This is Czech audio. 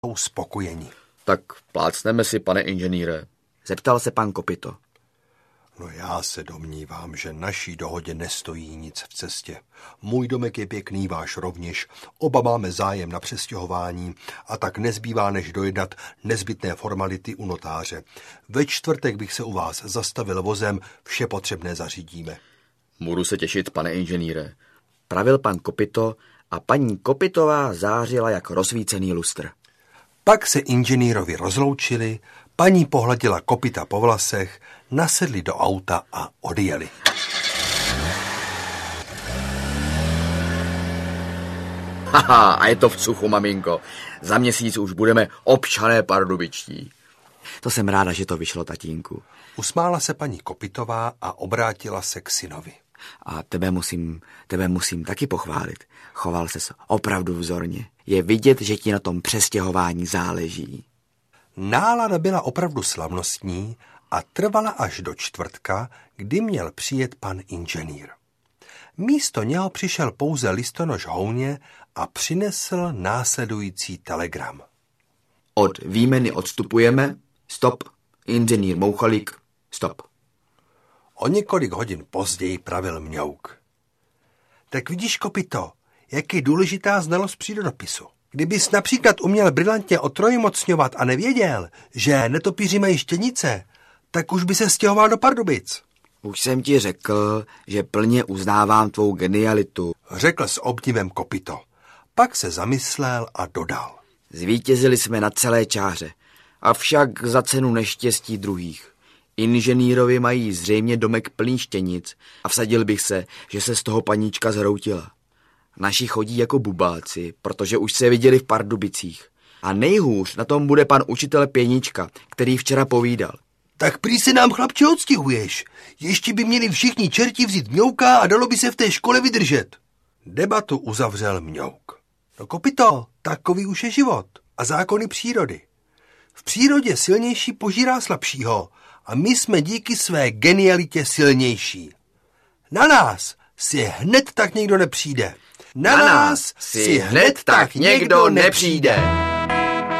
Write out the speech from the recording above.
jsou spokojeni. Tak plácneme si, pane inženýre, zeptal se pan Kopyto. No já se domnívám, že naší dohodě nestojí nic v cestě. Můj domek je pěkný, váš rovněž. Oba máme zájem na přestěhování a tak nezbývá, než dojednat nezbytné formality u notáře. Ve čtvrtek bych se u vás zastavil vozem, vše potřebné zařídíme. Budu se těšit, pane inženýre, pravil pan Kopyto a paní Kopytová zářila jak rozsvícený lustr. Pak se inženýrovi rozloučili, paní pohladila Kopyta po vlasech, nasedli do auta a odjeli. Haha, a je to v cuchu, maminko. Za měsíc už budeme občané pardubičtí. To jsem ráda, že to vyšlo, tatínku. Usmála se paní Kopytová a obrátila se k synovi. A tebe musím taky pochválit. Choval ses opravdu vzorně. Je vidět, že ti na tom přestěhování záleží. Nálada byla opravdu slavnostní a trvala až do čtvrtka, kdy měl přijet pan inženýr. Místo něho přišel pouze listonoš houně a přinesl následující telegram. Od výjmeny odstupujeme, stop, inženýr Mouchalík, stop. O několik hodin později pravil Mňouk. Tak vidíš, Kopyto, jak je důležitá znalost přírodopisu. Kdybys například uměl brilantně otrojmocňovat a nevěděl, že netopíři mají štěnice, tak už by se stěhoval do Pardubic. Už jsem ti řekl, že plně uznávám tvou genialitu, řekl s obdivem Kopyto. Pak se zamyslel a dodal. Zvítězili jsme na celé čáře, avšak za cenu neštěstí druhých. Inženýrovi mají zřejmě domek plný štěnic a vsadil bych se, že se z toho paníčka zhroutila. Naši chodí jako bubáci, protože už se viděli v Pardubicích. A nejhůř na tom bude pan učitel Pěnička, který včera povídal. Tak prý se nám, chlapče, odstěhuješ. Ještě by měli všichni čerti vzít Mňouka a dalo by se v té škole vydržet. Debatu uzavřel Mňouk. No, Kopyto, takový už je život a zákony přírody. V přírodě silnější požírá slabšího a my jsme díky své genialitě silnější. Na nás si hned tak někdo nepřijde. Na nás si hned tak někdo nepřijde.